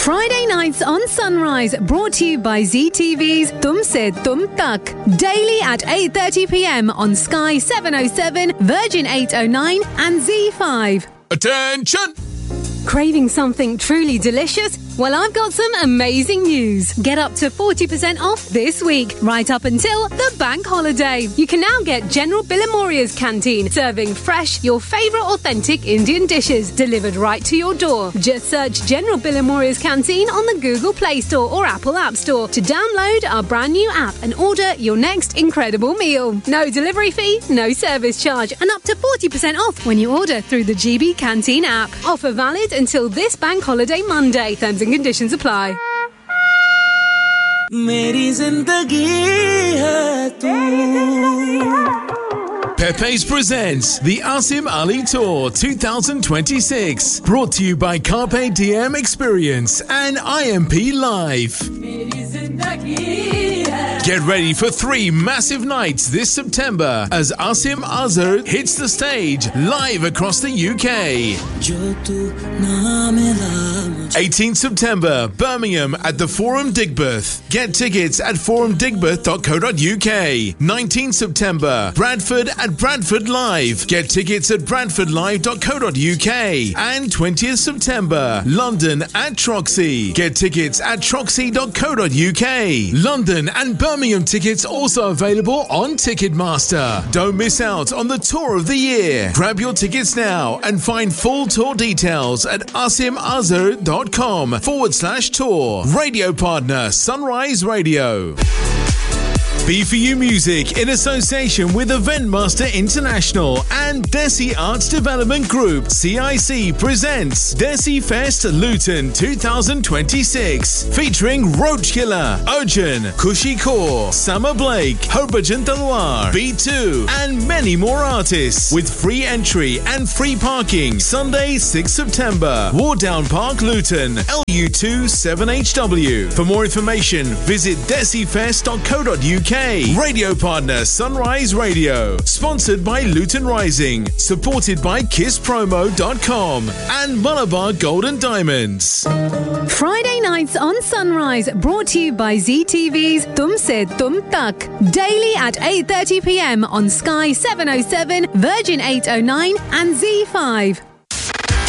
Friday nights on Sunrise, brought to you by ZTV's Tumse Tum Tak. Daily at 8:30 p.m. on Sky 707, Virgin 809 and Z5. Attention! Craving something truly delicious? Well, I've got some amazing news. Get up to 40% off this week, right up until the bank holiday. You can now get General Billimoria's Canteen, serving fresh, your favourite authentic Indian dishes, delivered right to your door. Just search General Billimoria's Canteen on the Google Play Store or Apple App Store to download our brand new app and order your next incredible meal. No delivery fee, no service charge, and up to 40% off when you order through the GB Canteen app. Offer valid until this bank holiday Monday. Terms and conditions apply. मेरी जिंदगी है तू. Pepe's presents the Asim Ali Tour 2026, brought to you by Carpe Diem Experience and IMP Live. Get ready for 3 massive nights this September as Asim Azhar hits the stage live across the UK. 18th September, Birmingham at the Forum Digbeth. Get tickets at forumdigbeth.co.uk. 19th September, Bradford at Bradford Live. Get tickets at bradfordlive.co.uk. And 20th September, London at Troxy. Get tickets at troxy.co.uk. London and Birmingham tickets also available on Ticketmaster. Don't miss out on the tour of the year. Grab your tickets now and find full tour details at asimazhar.com/tour. Radio partner Sunrise Radio. B4U Music in association with Eventmaster International and Desi Arts Development Group CIC presents Desi Fest Luton 2026, featuring Roachkiller, Urjan, Kushi Kaur, Summer Blake, Harbhajan Talwar, B2 and many more artists, with free entry and free parking. Sunday 6 September, Wardown Park, Luton, LU2 7HW. For more information, visit desifest.co.uk. Radio partner Sunrise Radio. Sponsored by Luton Rising. Supported by KissPromo.com and Malabar Gold and Diamonds. Friday nights on Sunrise, brought to you by ZTV's Tumse Tum Tak. Daily at 8:30 p.m. on Sky 707, Virgin 809 and Z5.